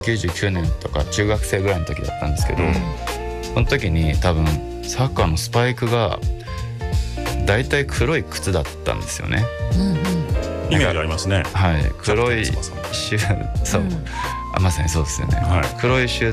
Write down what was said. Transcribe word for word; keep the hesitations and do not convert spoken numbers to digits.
きゅうじゅうきゅうねんとか中学生ぐらいの時だったんですけど、うん、その時に多分サッカーのスパイクがだいたい黒い靴だったんですよね、うんうん、 イメージありますね。 はい、黒いシューズ、そう、うん、あまさにそうですよね、はい、黒いシュー